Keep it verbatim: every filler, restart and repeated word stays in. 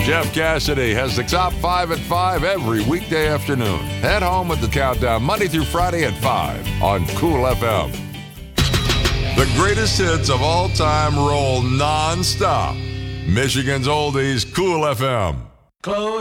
Jeff Cassidy has the top five at five every weekday afternoon. Head home with the countdown Monday through Friday at five on Cool F M. The greatest hits of all time roll non-stop. Michigan's Oldies, Cool F M. Close